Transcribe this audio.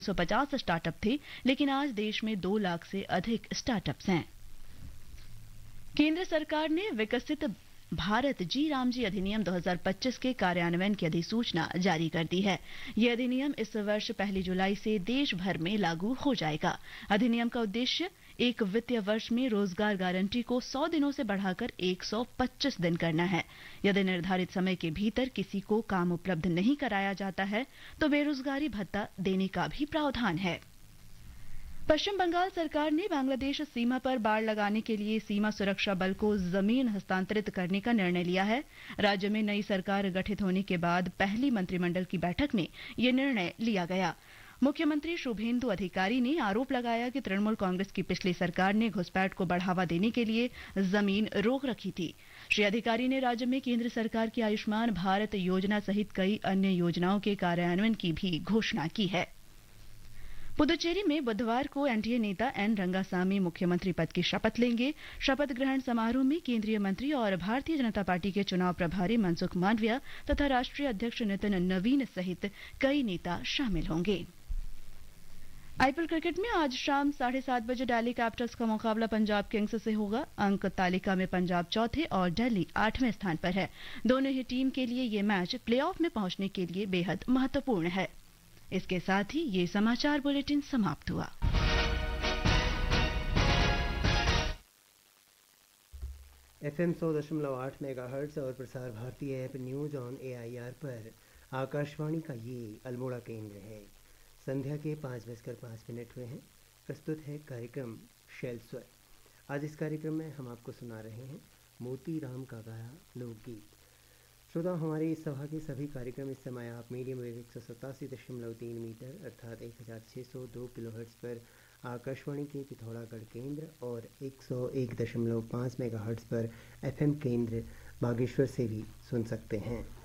150 startup थे, लेकिन आज देश में 2 लाख से अधिक स्टार्टअप्स हैं। केंद्र सरकार ने विकसित भारत जी रामजी अधिनियम 2025 के कार्यान्वयन की अधिसूचना जारी कर दी है। यह अधिनियम इस वर्ष 1 जुलाई से देश भर में लागू हो जाएगा। अधिनियम का उद्देश्य एक वित्तीय वर्ष में रोजगार गारंटी को 100 दिनों से बढ़ाकर 125 दिन करना है। यदि निर्धारित समय के भीतर किसी को काम उपलब्ध नहीं कराया जाता है तो बेरोजगारी भत्ता देने का भी प्रावधान है। पश्चिम बंगाल सरकार ने बांग्लादेश सीमा पर बाड़ लगाने के लिए सीमा सुरक्षा बल को जमीन हस्तांतरित करने का निर्णय लिया है। राज्य में नई सरकार गठित होने के बाद पहली मंत्रिमंडल की बैठक में यह निर्णय लिया गया। मुख्यमंत्री शुभेंदु अधिकारी ने आरोप लगाया कि तृणमूल कांग्रेस की पिछली सरकार ने घुसपैठ को बढ़ावा देने के लिए जमीन रोक रखी थी। श्री अधिकारी ने राज्य में केंद्र सरकार की आयुष्मान भारत योजना सहित कई अन्य योजनाओं के कार्यान्वयन की भी घोषणा की है। पुदुचेरी में बुधवार को एनडीए नेता एन रंगासामी मुख्यमंत्री पद की शपथ लेंगे। शपथ ग्रहण समारोह में केंद्रीय मंत्री और भारतीय जनता पार्टी के चुनाव प्रभारी मनसुख मांडविया तथा राष्ट्रीय अध्यक्ष नितिन नवीन सहित कई नेता शामिल होंगे। आईपीएल क्रिकेट में आज शाम 7:30 बजे दिल्ली कैपिटल्स का मुकाबला पंजाब किंग्स से होगा। अंक तालिका में पंजाब चौथे और दिल्ली 8वें स्थान पर है। दोनों ही टीम के लिए ये मैच प्लेऑफ में पहुंचने के लिए बेहद महत्वपूर्ण है। इसके साथ ही ये समाचार बुलेटिन समाप्त हुआ। FM 100.8 मेगाहर्ट्ज और Prasar Bharati app news on AIR पर आकाशवाणी का ये अल्मोड़ा केंद्र है। संध्या के 5:05 हुए हैं। प्रस्तुत है कार्यक्रम शैल स्वर। आज इस कार्यक्रम में हम आपको सुना रहे हैं मोती राम का गाया लोकगीत। श्रोता, हमारे इस सभा के सभी कार्यक्रम इस समय आप मीडियम वेव 187.3 मीटर अर्थात 1602 किलोहर्ट्ज पर आकाशवाणी के पिथौरागढ़ केंद्र और 101.5 मेगाहर्ट्ज पर FM केंद्र बागेश्वर से भी सुन सकते हैं।